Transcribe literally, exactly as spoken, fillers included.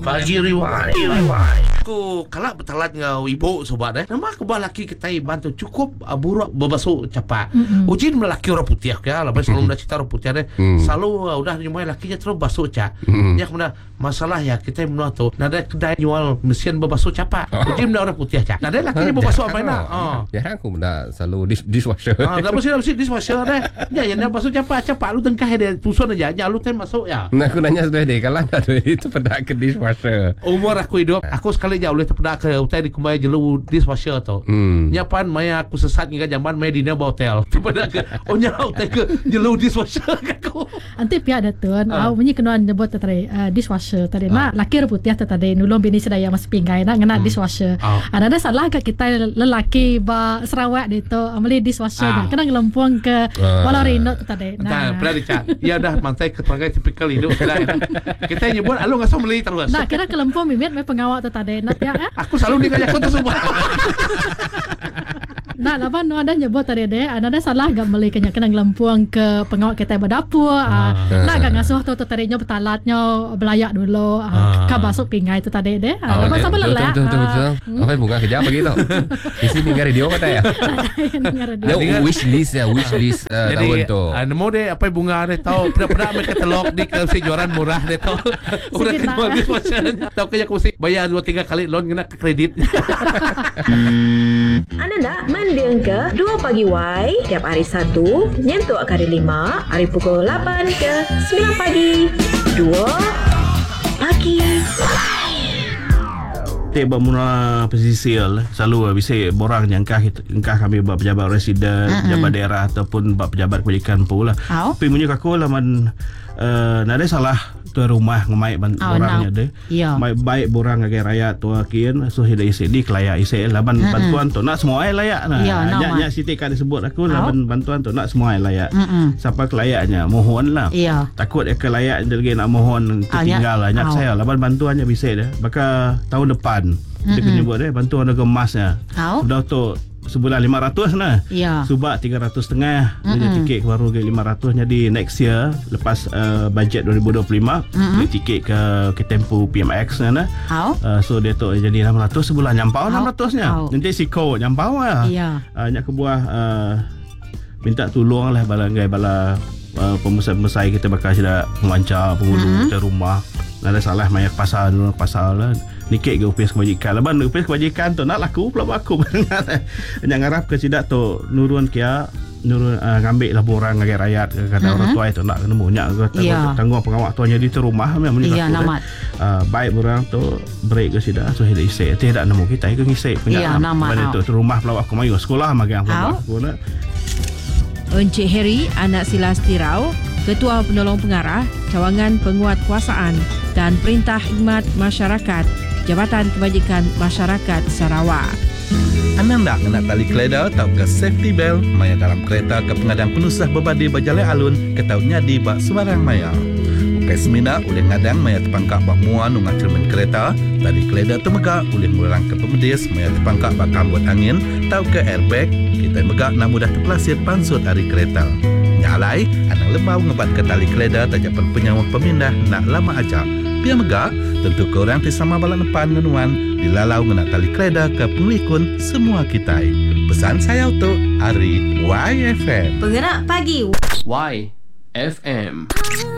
Pagi Rewind. Rewind. Aku kalak bertalat ngau ibu sobat eh. Nama aku bah laki kita bantu cukup uh, buruk berbasuh cepat. Mm-hmm. Ujin melaki orang putih ya. Lepas selalu nak cerita orang putih deh. Mm. Selalu uh, udah nyumai lakinya terus basuh cak. Mm. Ya kemudian masalah ya kita menua tu nada kedai jual mesin berbasuh cepat. Oh. Ujin orang putih cak. Nada lakinya berbasuh apa nak? Oh. Ya aku benda selalu dish, dishwasher. Ah, dah mesti mesti dishwasher deh. Ya yang basuh cepat cepat lu tengkah dia tusun aja. Ya lu ten masuk ya. Nah aku nanya sudah deh kalau ada itu pada ke dishwasher. Umur aku hidup, aku sekali jauh boleh terpedak ke hotel di kumbai jelu dishwasher tu. Hmm. Nyapan maya aku sesat hingga zaman maya dina hotel. Terpedak ke, oh nya hotel ke jelu dishwasher aku. Anti pihak datun, uh. au bunyi kenuan nyebut tadi uh, dishwasher tadi. Uh. Nak laki putih tadi nulung bini sedaya mas pinggai nak ngena uh. dishwasher. Uh. Ada ada salah ke kita lelaki ba Sarawak itu ameli dishwasher uh. nak kena ngelempung ke uh. walau rino tadi. Nah, pernah dicat. Ya dah mantai keterangan tipikal hidup kita nyebut alu ngasih meli terus. Nak kira kelempung mimit me pengawal tu tadi. Nak ya. Eh? Aku selalu dikajak tu semua. Nah, apa nu ada nyebut tadi deh, ada ada salah gak meli kena kena ngelempuang ke pengawal kita berdapur. Ah. Uh, nah, gak ngasuh tu tadinya betalatnya belayak dulu. Ah, uh, ka basuk pingai tu tadi deh. Ah, apa sampai lelah. Betul betul betul. Apa bunga kerja begitu? Isi dengar radio kata ya. Ya wish list ya, wish list uh, tahun tu. Jadi, nemu deh apa bunga deh tahu pernah-pernah mereka telok di kejuaran murah deh tahu. Udah kedua habis macam tahu kayak aku mesti bayar dua tiga kali loan kena kredit. Anda nak mendiang ke dua pagi Y tiap hari Sabtu nyentuh hari lima hari pukul lapan ke sembilan pagi dua pagi. Tiap mula pesisir selalu bisa borang jangkah engkah kami bab pejabat residen, uh-huh. pejabat daerah ataupun bab pejabat kebajikan pula. Oh. Tapi munyi aku laman uh, nada salah tu rumah ngemai ban oh, borangnya no. deh. Yeah. Mai baik borang ngage rakyat tu kian so hida isi di kelaya isi laban uh-huh. bantuan tu nak semua ai layak nah. Yeah, no, nya siti kan disebut aku oh. laban bantuan tu nak semua ai layak. Uh-uh. Siapa kelayaknya mohonlah. Yeah. Takut ke layak lagi nak mohon tertinggal lah nyak oh. saya laban bantuannya bisa deh. Maka tahun depan dia kena buat deh bantuan harga emasnya. Oh. Sudah tu sebulan lima ratus nah. Ya. Subak tiga ratus setengah. Jadi tiket baru ke lima ratus jadi next year lepas uh, bajet dua ribu dua puluh lima beli tiket ke ke Tempo P M X nah. Oh. Uh, so dia tu jadi enam ratus sebulan nyampau oh. enam ratus nya. Oh. Nanti siko nyampau lah. Ya. Uh, nyak kebuah uh, minta tolong lah balangai bala uh, pemusai-pemusai kita bakal sudah memancar penghulu mm-hmm. rumah. Ada salah mayak pasal dulu pasal lah. Nikit ke U P S kebajikan leban U P S kebajikan tu nak laku pula aku yang ngarap ke tidak tu nurun kia nurun uh, ngambil lah borang ngagak rakyat kata uh-huh. orang tua itu nak kena munyak ke yeah. tanggung pengawal tuanya di rumah memang munyak yeah, aku uh, baik borang tu break ke tidak so tidak isi tidak nemu kita ke ngisi punya yeah, nama itu rumah pula aku mayu sekolah magang pula aku nak Encik Heri anak Silas Tirau Ketua Penolong Pengarah Cawangan Penguatkuasaan dan Perintah Khidmat Masyarakat Jabatan Kebajikan Masyarakat Sarawak. Anda nak kena tali keleda atau ke safety belt maya dalam kereta ke pengadang penusah bebadi berjalan alun ke tahunya di bak sembarang maya. Ukai semina oleh ngadang maya terpangkak bak muan ungat cermin kereta, tali keleda temegak oleh melarang ke pemedis maya terpangkak bak kambut angin atau ke airbag, kita megak nak mudah terpelasir pansut hari kereta. Nyalai, anak lembau ngebat ke tali keleda tajapan penyawa pemindah nak lama ajak. Pia megak, tentu korang tisama balan depan ngenuan dilalau ngena tali keleda ke pengelikun semua kita. Pesan saya untuk Ari Y F M. Penggerak pagi Y F M.